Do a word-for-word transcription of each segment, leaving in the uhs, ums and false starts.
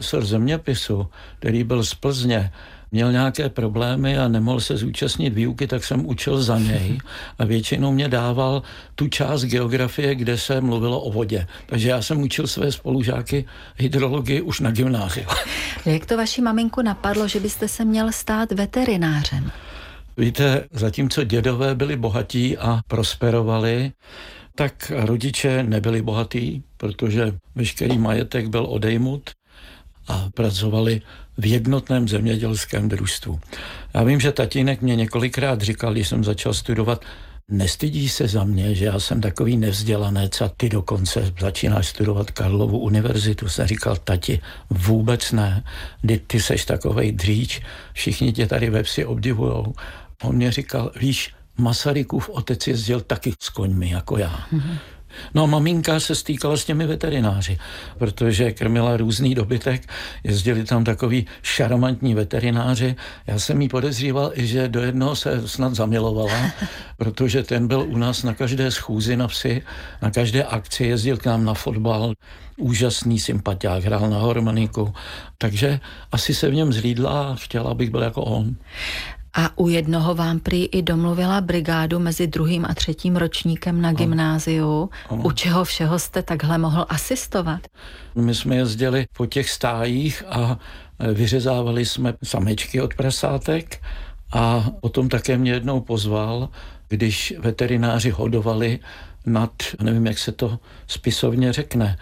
profesor zeměpisu, který byl z Plzně, měl nějaké problémy a nemohl se zúčastnit výuky, tak jsem učil za něj a většinou mě dával tu část geografie, kde se mluvilo o vodě. Takže já jsem učil své spolužáky hydrologii už na gymnáziu. Jak to vaši maminku napadlo, že byste se měl stát veterinářem? Víte, zatímco dědové byli bohatí a prosperovali, tak rodiče nebyli bohatí, protože veškerý majetek byl odejmut a pracovali v jednotném zemědělském družstvu. Já vím, že tatínek mě několikrát říkal, když jsem začal studovat, nestydí se za mě, že já jsem takový nevzdělanec a ty dokonce začínáš studovat Karlovu univerzitu. Jsem říkal, tati, vůbec ne, ty, ty seš takovej dříč, všichni tě tady ve vsi obdivujou. On mě říkal, víš, Masarykův otec jezdil taky s koňmi, jako já. Mm-hmm. No a maminka se stýkala s těmi veterináři, protože krmila různý dobytek, jezdili tam takový šarmantní veterináři. Já jsem jí podezříval, že do jednoho se snad zamilovala, protože ten byl u nás na každé schůzi na vsi, na každé akci, jezdil k nám na fotbal, úžasný sympatiák, hrál na harmoniku, takže asi se v něm zlídla a chtěla, abych byl jako on. A u jednoho vám prý i domluvila brigádu mezi druhým a třetím ročníkem na gymnáziu. Ano. U čeho všeho jste takhle mohl asistovat? My jsme jezdili po těch stájích a vyřezávali jsme samečky od prasátek a potom také mě jednou pozval, když veterináři hodovali nad, nevím, jak se to spisovně řekne,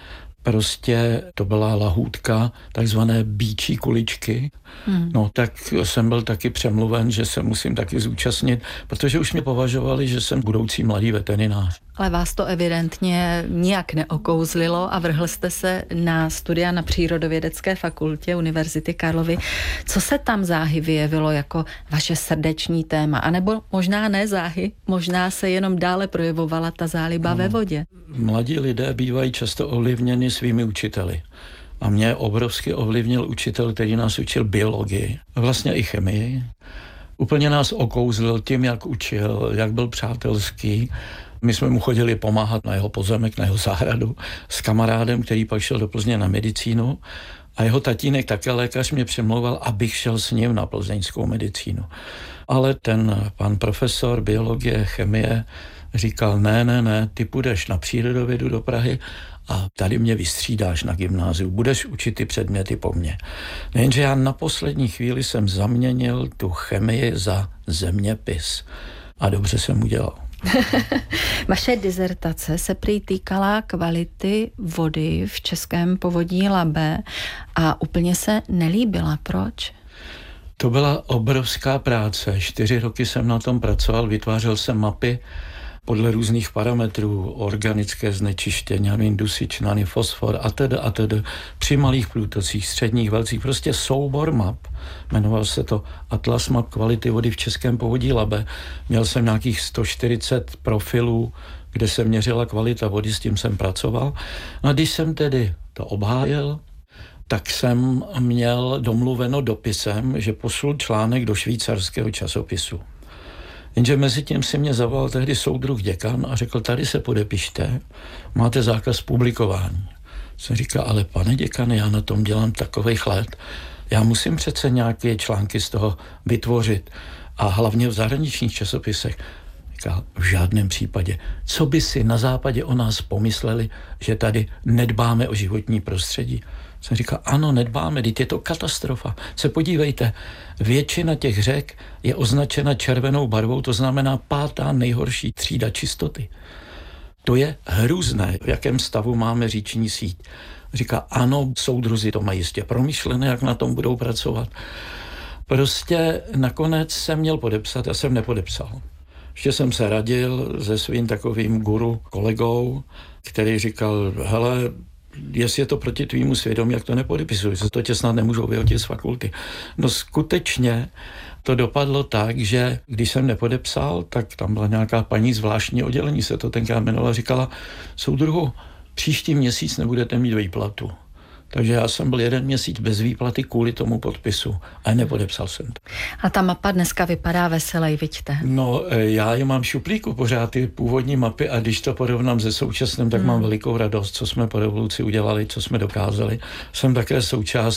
prostě to byla lahůdka, takzvané býčí kuličky. Hmm. No tak jsem byl taky přemluven, že se musím taky zúčastnit, protože už mě považovali, že jsem budoucí mladý veterinář. Ale vás to evidentně nijak neokouzlilo a vrhl jste se na studia na Přírodovědecké fakultě Univerzity Karlovy. Co se tam záhy vyjevilo jako vaše srdeční téma? A nebo možná ne záhy, možná se jenom dále projevovala ta záliba no. ve vodě? Mladí lidé bývají často ovlivněni svými učiteli. A mě obrovsky ovlivnil učitel, který nás učil biologii, vlastně i chemii. Úplně nás okouzlil tím, jak učil, jak byl přátelský. My jsme mu chodili pomáhat na jeho pozemek, na jeho zahradu s kamarádem, který pak šel do Plzně na medicínu. A jeho tatínek, také lékař, mě přemlouval, abych šel s ním na plzeňskou medicínu. Ale ten pan profesor biologie, chemie říkal, ne, ne, ne, ty půjdeš na přírodovědu do Prahy a tady mě vystřídáš na gymnáziu, budeš učit ty předměty po mně. Nejenže já na poslední chvíli jsem zaměnil tu chemii za zeměpis. A dobře jsem udělal. Vaše dizertace se prý týkala kvality vody v českém povodí Labe a úplně se nelíbila. Proč? To byla obrovská práce. Čtyři roky jsem na tom pracoval, vytvářel jsem mapy podle různých parametrů, organické znečištění, dusičnany, fosfor a tedy a tedy při malých průtocích, středních, velcích, prostě soubor map. Jmenoval se to Atlas map kvality vody v českém povodí Labe. Měl jsem nějakých sto čtyřicet profilů, kde se měřila kvalita vody, s tím jsem pracoval. A když jsem tedy to obhájil, tak jsem měl domluveno dopisem, že pošlu článek do švýcarského časopisu. Jenže mezi tím si mě zavolal tehdy soudruh děkan a řekl, tady se podepište, máte zákaz publikování. Jsem říkal, ale pane děkane, já na tom dělám takovej let, já musím přece nějaké články z toho vytvořit a hlavně v zahraničních časopisech. Říkal, v žádném případě. Co by si na západě o nás pomysleli, že tady nedbáme o životní prostředí? Jsem říkal, ano, nedbáme, teď je to katastrofa. Se podívejte, většina těch řek je označena červenou barvou, to znamená pátá nejhorší třída čistoty. To je hrůzné, v jakém stavu máme říční síť. Říká, ano, soudruzi to mají jistě promyšlené, jak na tom budou pracovat. Prostě nakonec jsem měl podepsat, já jsem nepodepsal. Ještě jsem se radil se svým takovým guru kolegou, který říkal, hele, jestli je to proti tvýmu svědomí, jak to nepodepisuj, to tě snad nemůžou vyhodit z fakulty. No skutečně to dopadlo tak, že když jsem nepodepsal, tak tam byla nějaká paní zvláštní oddělení, se to tenkrát jmenovala, říkala, soudruhu, příští měsíc nebudete mít výplatu. Takže já jsem byl jeden měsíc bez výplaty kvůli tomu podpisu a nepodepsal jsem to. A ta mapa dneska vypadá veselej, vidíte? No, já je mám v šuplíku pořád ty původní mapy a když to porovnám se současným, tak hmm. mám velikou radost, co jsme po revoluci udělali, co jsme dokázali. Jsem také součást